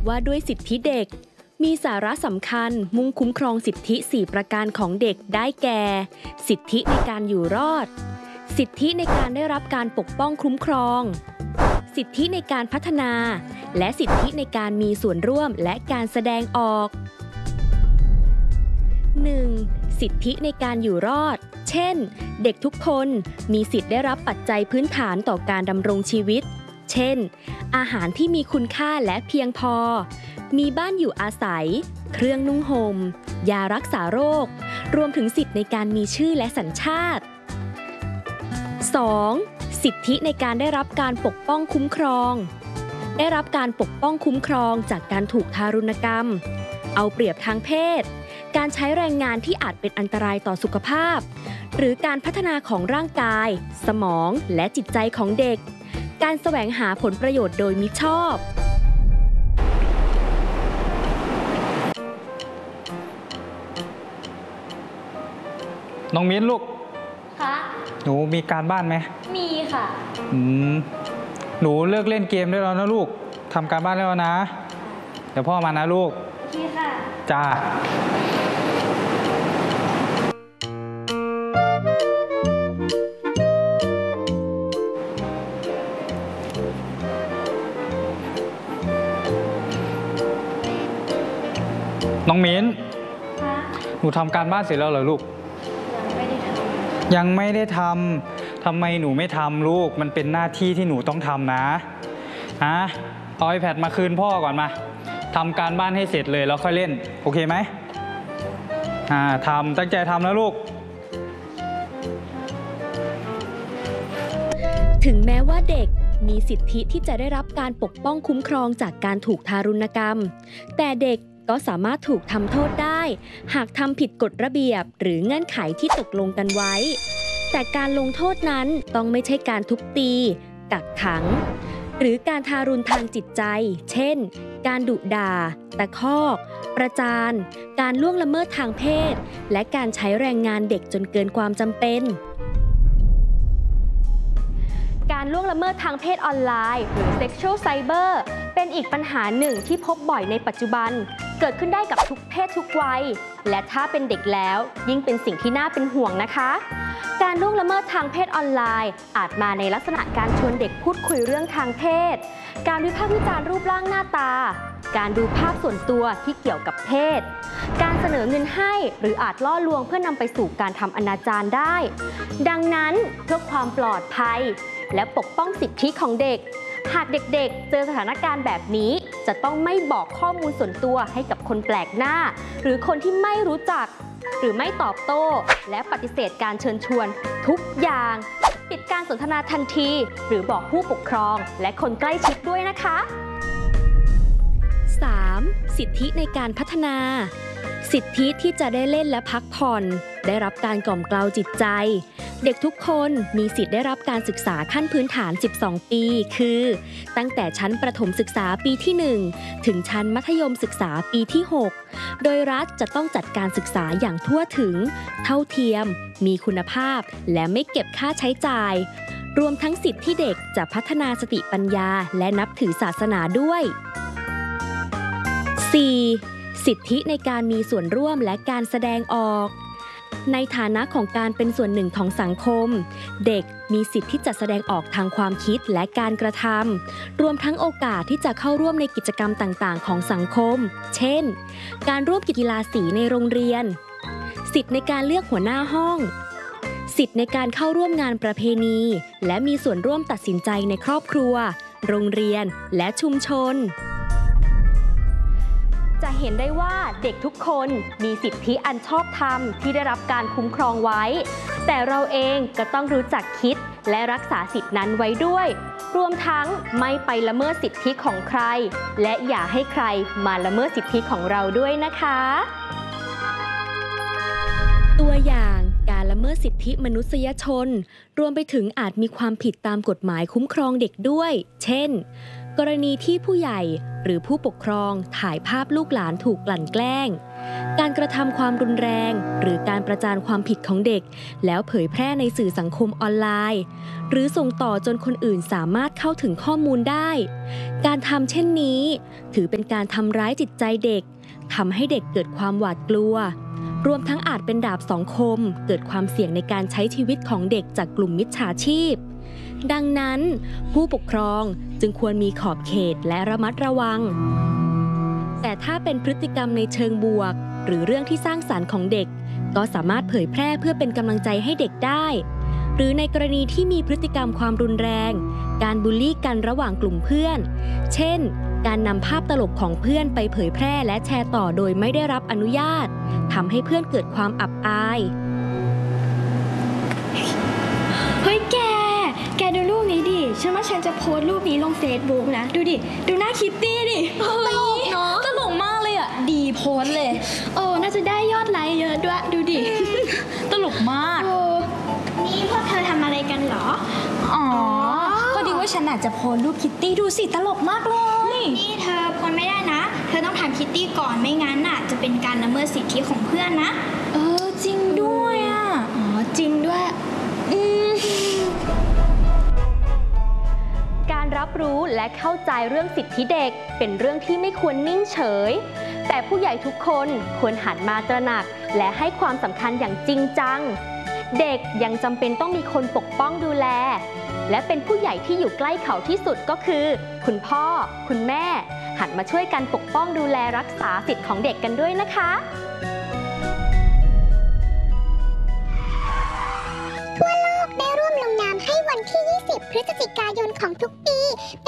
ว่าด้วยสิทธิเด็กมีสาระสำคัญมุ่งคุ้มครองสิทธิ4ประการของเด็กได้แก่สิทธิในการอยู่รอดสิทธิในการได้รับการปกป้องคุ้มครองสิทธิในการพัฒนาและสิทธิในการมีส่วนร่วมและการแสดงออก 1. สิทธิในการอยู่รอดเช่นเด็กทุกคนมีสิทธิได้รับปัจจัยพื้นฐานต่อการดำรงชีวิตเช่นอาหารที่มีคุณค่าและเพียงพอมีบ้านอยู่อาศัยเครื่องนุ่งห่มยารักษาโรครวมถึงสิทธิในการมีชื่อและสัญชาติ 2. สิทธิในการได้รับการปกป้องคุ้มครองได้รับการปกป้องคุ้มครองจากการถูกทารุณกรรมเอาเปรียบทางเพศการใช้แรงงานที่อาจเป็นอันตรายต่อสุขภาพหรือการพัฒนาของร่างกายสมองและจิตใจของเด็กการแสวงหาผลประโยชน์โดยมิชอบน้องมิ้นลูกคะหนูมีการบ้านไหมมีค่ะหนูเลิกเล่นเกมได้แล้วนะลูกทำการบ้านได้แล้วนะเดี๋ยวพ่อมานะลูกโอเคค่ะจ้าน้องมิ้นหนูทำการบ้านเสร็จแล้วเหรอลูกยังไม่ได้ทำทำไมหนูไม่ทำลูกมันเป็นหน้าที่ที่หนูต้องทำนะเอา iPad มาคืนพ่อก่อนมาทำการบ้านให้เสร็จเลยแล้วค่อยเล่นโอเคไหมตั้งใจทำแล้วลูกถึงแม้ว่าเด็กมีสิทธิที่จะได้รับการปกป้องคุ้มครองจากการถูกทารุณกรรมแต่เด็กก็สามารถถูกทำโทษได้หากทำผิดกฎระเบียบหรือเงื่อนไขที่ตกลงกันไว้แต่การลงโทษนั้นต้องไม่ใช่การทุบตีกักขังหรือการทารุณทางจิตใจเช่นการดุด่าตะคอกประจานการล่วงละเมิดทางเพศและการใช้แรงงานเด็กจนเกินความจำเป็นการล่วงละเมิดทางเพศออนไลน์หรือ Sexual Cyber เป็นอีกปัญหาหนึ่งที่พบบ่อยในปัจจุบันเกิดขึ้นได้กับทุกเพศทุกวัยและถ้าเป็นเด็กแล้วยิ่งเป็นสิ่งที่น่าเป็นห่วงนะคะการล่วงละเมิดทางเพศออนไลน์อาจมาในลักษณะการชวนเด็กพูดคุยเรื่องทางเพศการวิพากษ์วิจารณ์รูปร่างหน้าตาการดูภาพส่วนตัวที่เกี่ยวกับเพศการเสนอเงินให้หรืออาจล่อลวงเพื่อนำไปสู่การทำอนาจารได้ดังนั้นเพื่อความปลอดภัยและปกป้องสิทธิของเด็กหากเด็กๆเจอสถานการณ์แบบนี้จะต้องไม่บอกข้อมูลส่วนตัวให้กับคนแปลกหน้าหรือคนที่ไม่รู้จักหรือไม่ตอบโต้และปฏิเสธการเชิญชวนทุกอย่างปิดการสนทนาทันทีหรือบอกผู้ปกครองและคนใกล้ชิดด้วยนะคะ 3. สิทธิในการพัฒนาสิทธิที่จะได้เล่นและพักผ่อนได้รับการกล่อมเกลาจิตใจเด็กทุกคนมีสิทธิ์ได้รับการศึกษาขั้นพื้นฐาน12ปีคือตั้งแต่ชั้นประถมศึกษาปีที่1ถึงชั้นมัธยมศึกษาปีที่6โดยรัฐจะต้องจัดการศึกษาอย่างทั่วถึงเท่าเทียมมีคุณภาพและไม่เก็บค่าใช้จ่ายรวมทั้งสิทธิที่เด็กจะพัฒนาสติปัญญาและนับถือศาสนาด้วย 4. สิทธิในการมีส่วนร่วมและการแสดงออกในฐานะของการเป็นส่วนหนึ่งของสังคมเด็กมีสิทธิที่จะแสดงออกทางความคิดและการกระทำรวมทั้งโอกาสที่จะเข้าร่วมในกิจกรรมต่างๆของสังคมเช่นการร่วมกีฬาสีในโรงเรียนสิทธิในการเลือกหัวหน้าห้องสิทธิในการเข้าร่วมงานประเพณีและมีส่วนร่วมตัดสินใจในครอบครัวโรงเรียนและชุมชนจะเห็นได้ว่าเด็กทุกคนมีสิทธิอันชอบธรรมที่ได้รับการคุ้มครองไว้แต่เราเองก็ต้องรู้จักคิดและรักษาสิทธินั้นไว้ด้วยรวมทั้งไม่ไปละเมิดสิทธิของใครและอย่าให้ใครมาละเมิดสิทธิของเราด้วยนะคะตัวอย่างการละเมิดสิทธิมนุษยชนรวมไปถึงอาจมีความผิดตามกฎหมายคุ้มครองเด็กด้วยเช่นกรณีที่ผู้ใหญ่หรือผู้ปกครองถ่ายภาพลูกหลานถูกกลั่นแกล้งการกระทำความรุนแรงหรือการประจานความผิดของเด็กแล้วเผยแพร่ในสื่อสังคมออนไลน์หรือส่งต่อจนคนอื่นสามารถเข้าถึงข้อมูลได้การทำเช่นนี้ถือเป็นการทำร้ายจิตใจเด็กทำให้เด็กเกิดความหวาดกลัวรวมทั้งอาจเป็นดาบสองคมเกิดความเสี่ยงในการใช้ชีวิตของเด็กจากกลุ่มมิจฉาชีพดังนั้นผู้ปกครองจึงควรมีขอบเขตและระมัดระวังแต่ถ้าเป็นพฤติกรรมในเชิงบวกหรือเรื่องที่สร้างสรรค์ของเด็กก็สามารถเผยแพร่เพื่อเป็นกำลังใจให้เด็กได้หรือในกรณีที่มีพฤติกรรมความรุนแรงการบูลลี่กันระหว่างกลุ่มเพื่อนเช่นการนำภาพตลกของเพื่อนไปเผยแพร่และแชร์ต่อโดยไม่ได้รับอนุญาตทำให้เพื่อนเกิดความอับอายเฮ้ยแกดูรูปนี้ดิฉันว่าฉันจะโพสต์รูปนี้ลงเฟซบุ๊กนะดูดิดูหน้าคิตตี้ดิตลกเนาะตลกมากเลยอ่ะดีโพสต์เลยน่าจะได้ยอดไลค์เยอะด้วยดูดิตลกมากนี่พวกเธอทำอะไรกันเหรอพอดีว่าฉันอาจจะโพสต์รูปคิตตี้ดูสิตลกมากเลยนี่เธอโพสต์ไม่ได้นะเธอต้องถามคิตตี้ก่อนไม่งั้นน่ะจะเป็นการละเมิดสิทธิของเพื่อนนะจริงด้วยอ่ะจริงด้วยการรับรู้และเข้าใจเรื่องสิทธิเด็กเป็นเรื่องที่ไม่ควรนิ่งเฉยแต่ผู้ใหญ่ทุกคนควรหันมาตระหนักและให้ความสำคัญอย่างจริงจังเด็กยังจำเป็นต้องมีคนปกป้องดูแลและเป็นผู้ใหญ่ที่อยู่ใกล้เขาที่สุดก็คือคุณพ่อคุณแม่หันมาช่วยกันปกป้องดูแลรักษาสิทธิของเด็กกันด้วยนะคะทั่วโลกได้ร่วมลงนามให้วันที่ 20 พฤศจิกายนของทุกปี